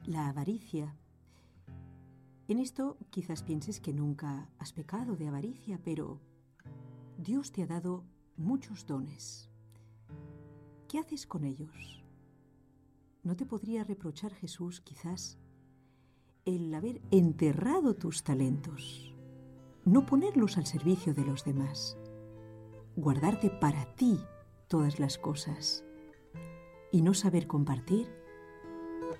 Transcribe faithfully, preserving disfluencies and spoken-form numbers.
la avaricia. En esto quizás pienses que nunca has pecado de avaricia, pero Dios te ha dado muchos dones. ¿Qué haces con ellos? ¿No te podría reprochar Jesús quizás el haber enterrado tus talentos, no ponerlos al servicio de los demás, guardarte para ti todas las cosas y no saber compartir